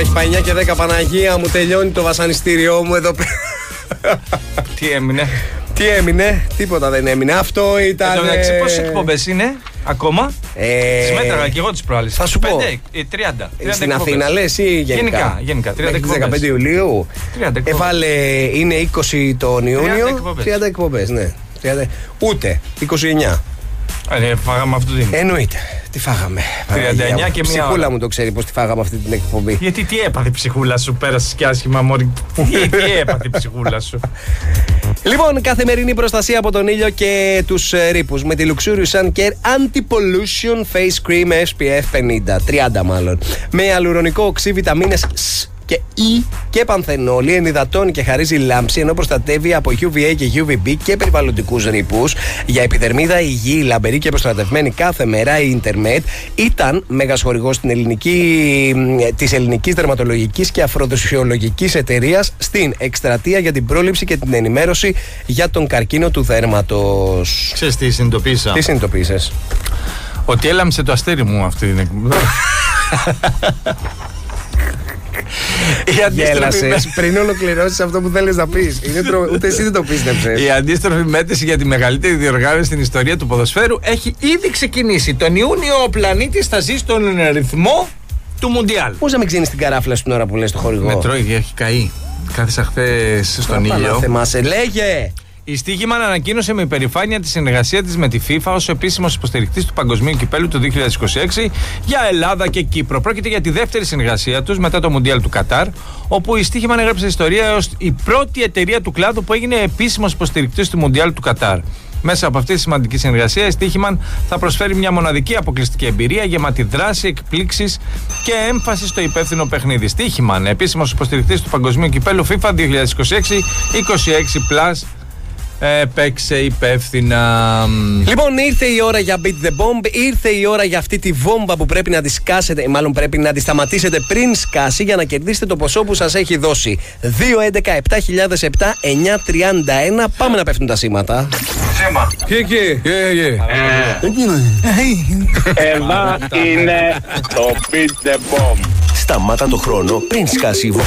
έχει πάει 9 και 10. Παναγία μου, τελειώνει το βασανιστήριό μου εδώ πέρα. Τι έμεινε? Τι έμεινε? Τίποτα δεν έμεινε. Αυτό ήταν. Πόσες εκπομπές είναι ακόμα? Συμμέτραγα και εγώ τις προάλλες. Θα σου πω. 30. Στην Αθήνα λες ή γενικά? Γενικά. 30 15 Ιουλίου. Έβαλε, είναι 20 τον Ιούνιο. 30 εκπομπές, ναι. 30, ούτε 29. Φάγαμε αυτό την. Εννοείται. Τι φάγαμε? 39 και μία. Ψυχούλα ώρα. μου το ξέρει πως τη φάγαμε αυτή την εκπομπή. Γιατί τι έπαθε η ψυχούλα σου? Πέρασες και άσχημα, μωρή. Τι έπαθε η ψυχούλα σου? Λοιπόν, καθημερινή προστασία από τον ήλιο και τους ρήπους με τη Luxurious Sun Care Anti-Pollution Face Cream SPF 50, 30 μάλλον. Με αλουρονικό οξύ, βιταμίνες S και E και πανθενόλη, ενυδατώνει και χαρίζει λάμψη, ενώ προστατεύει από UVA και UVB και περιβαλλοντικούς ρήπους. Για επιδερμίδα υγιή, λαμπερή και προστατευμένη κάθε μέρα, η Intermed ήταν μέγας χορηγός της ελληνικής δερματολογικής και αφροδοσιολογικής εταιρείας στην εκστρατεία για την πρόληψη και την ενημέρωση για τον καρκίνο του δέρματος. Ξέρεις τι συνειδητοποίησα? Τι συνειδητοποίησες? Ότι έλαμψε το αστέρι μου αυτή την εκπομπή. Γέλασες πριν ολοκληρώσεις αυτό που θέλεις να πεις. Ούτε εσύ δεν το πίστεψες. Η αντίστροφη μέτρηση για τη μεγαλύτερη διοργάνωση στην ιστορία του ποδοσφαίρου έχει ήδη ξεκινήσει. Τον Ιούνιο ο πλανήτης θα ζει στον ρυθμό του Μουντιάλ. Πώς να μην ξύνεις την καράφλα στην ώρα που λες το χορηγό? Με τρώει, έχει καεί. Κάθισα χθες στον ήλιο. Θεμάσαι, λέγε! Η Στίχημαν ανακοίνωσε με υπερηφάνεια τη συνεργασία της με τη FIFA ως επίσημος υποστηρικτής του Παγκοσμίου Κυπέλλου του 2026 για Ελλάδα και Κύπρο. Πρόκειται για τη δεύτερη συνεργασία τους μετά το Μουντιάλ του Κατάρ, όπου η Στίχημαν έγραψε ιστορία ως η πρώτη εταιρεία του κλάδου που έγινε επίσημος υποστηρικτής του Μουντιάλ του Κατάρ. Μέσα από αυτή τη σημαντική συνεργασία, η Στίχημαν θα προσφέρει μια μοναδική αποκλειστική εμπειρία γεμάτη δράση, εκπλήξεις και έμφαση στο υπεύθυνο παιχνίδι. Στίχημαν, επίσημος υποστηρικτής του Παγκοσμίου Κυπέλλου FIFA 2026, 26+. Παίξε υπεύθυνα. Λοιπόν, ήρθε η ώρα για Beat the Bomb. Ήρθε η ώρα για αυτή τη βόμβα που πρέπει να τη σκάσετε, μάλλον πρέπει να τη σταματήσετε πριν σκάσει για να κερδίσετε το ποσό που σας έχει δώσει. 2-11-7007-931. Πάμε να πέφτουν τα σήματα. Σήμα. Εκεί. Εδώ είναι το Beat the Bomb. Σταμάτα το χρόνο πριν σκάσει η βόμβα.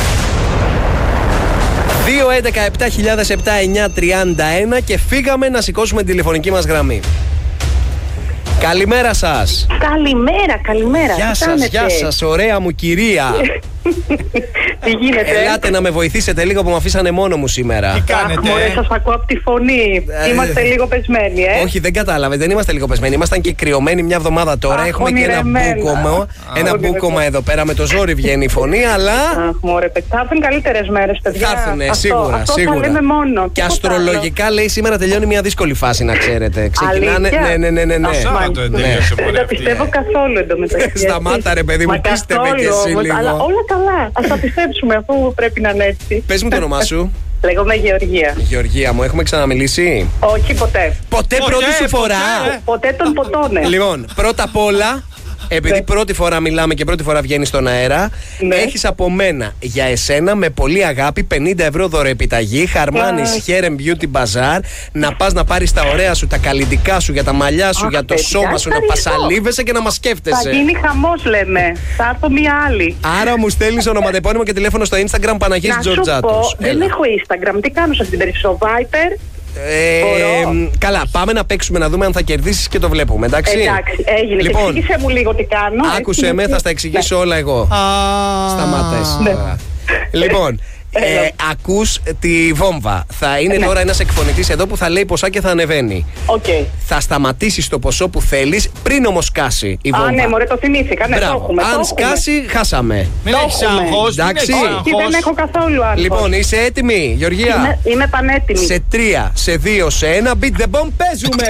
2-11-7007-931 και φύγαμε να σηκώσουμε την τηλεφωνική μας γραμμή. Καλημέρα σας. Καλημέρα. Γεια σας, ωραία μου κυρία. Τι γίνεται? Ελάτε να με βοηθήσετε λίγο που με αφήσανε μόνο μου σήμερα. Τι κάνετε? Μωρέ, σας ακούω από τη φωνή. Είμαστε λίγο πεσμένοι, Όχι, δεν κατάλαβε, δεν είμαστε λίγο πεσμένοι. Ήμασταν και κρυωμένοι μια εβδομάδα τώρα. Έχουμε και ένα μπούκομα εδώ πέρα. Με το ζόρι βγαίνει η φωνή, αλλά. Μωρέ, θα έρθουν καλύτερες μέρες, παιδιά. Θα έρθουν, σίγουρα. Αυτό θα λέμε μόνο. Και αστρολογικά λέει σήμερα τελειώνει μια δύσκολη φάση, να ξέρετε. Ξεκινάνε. Ναι. Δεν τα πιστεύω καθόλου εντωμεταξύ. Σταμάτα, ρε παιδί μου, πίστευε κι εσύ λίγο. Αλλά όλα καλά. Ας τα πιστέψουμε αφού πρέπει να είναι έτσι. Πες μου το όνομά σου. Λέγομαι Γεωργία. Γεωργία μου, έχουμε ξαναμιλήσει? Όχι, ποτέ. Ποτέ πρώτη σου φορά? Ποτέ τον ποτώνε. Λοιπόν, πρώτα απ' όλα, επειδή πρώτη φορά μιλάμε και πρώτη φορά βγαίνει στον αέρα, έχεις από μένα για εσένα με πολύ αγάπη 50 ευρώ δωρεοεπιταγή Χαρμάνης Hair and Beauty Bazaar. Να πας να πάρεις τα ωραία σου, τα καλλιτικά σου, για τα μαλιά σου, για το σώμα σου, να πασαλίβεσαι και να μας σκέφτεσαι. Θα γίνει χαμός, λέμε. Θα έρθω μία άλλη. Άρα μου στέλνεις ονοματεπώνυμο και τηλέφωνο στο Instagram Παναγιώτης Τζορτζάτος. Δεν έχω Instagram. Τι κάνω σε αυτήν την περίπτωση? Viper. Καλά, πάμε να παίξουμε να δούμε αν θα κερδίσεις και το βλέπουμε, εντάξει? Εντάξει, έγινε. Λοιπόν, εξήγησε μου λίγο τι κάνω. Άκουσε με, θα στα εξηγήσω όλα εγώ. Σταμάτες. Λοιπόν, ακούς τη βόμβα. Θα είναι τώρα ένας εκφωνητής εδώ που θα λέει ποσά και θα ανεβαίνει. Θα σταματήσεις το ποσό που θέλεις πριν όμως σκάσει η βόμβα. Ναι, μωρέ, το θυμήθηκα. Ναι, το έχουμε. Αν σκάσει, χάσαμε. Μην έχεις άγχος. Εντάξει. Δεν έχω καθόλου άγχος. Λοιπόν, είσαι έτοιμη, Γεωργία? Είμαι πανέτοιμη. Σε 3, σε 2, σε 1, beat the bomb, παίζουμε!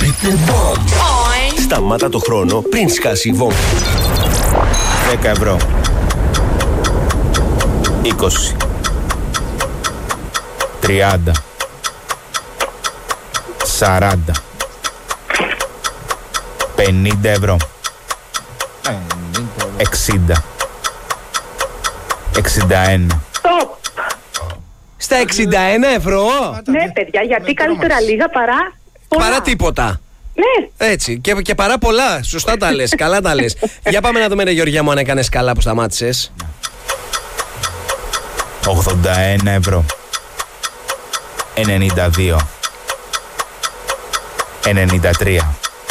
Σταμάτα το χρόνο πριν σκάσει η βόμβα. 10 ευρώ. 20. 30. 40. 50 ευρώ. 60. 61. Στα 61 ευρώ. Ναι, παιδιά, γιατί καλύτερα λίγα παρά τίποτα. Ναι. Έτσι. Και παρά πολλά. Σωστά τα λες. Καλά τα λες. Για πάμε να δούμε, ρε Γεωργία μου, αν έκανες καλά που σταμάτησες. 81 ευρώ. 92. 93.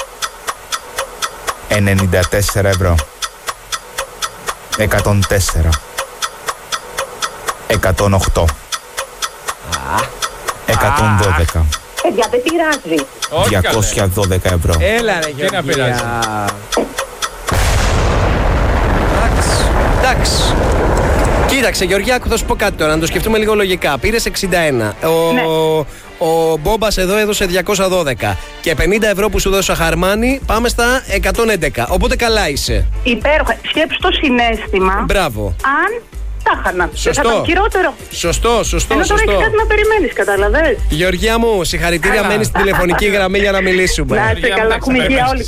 94 ευρώ. 104. 108. 112. Παιδιά, δεν πειράζει. 212 ευρώ. Έλα ρε Τι να πειράζει. Γεωργία. Εντάξει. Κοίταξε Γεωργιά, θα σου πω κάτι τώρα, να το σκεφτούμε λίγο λογικά. Πήρες 61. Ο Μπόμπας εδώ έδωσε 212. Και 50 ευρώ που σου δώσα Χαρμάνι, πάμε στα 111. Οπότε καλά είσαι. Υπέροχα. Σκέψου το συναίσθημα. Μπράβο. Αν τα χανα. Σωστό. Θα ήταν χειρότερο. Σωστό. Ενώ τώρα έχεις κάτι να περιμένεις, κατάλαβες. Γεωργιά μου, συγχαρητήρια, μένεις στην τηλεφωνική γραμμή για να μιλήσουμε. Να είστε καλά, έχουμε υγεία όλοι.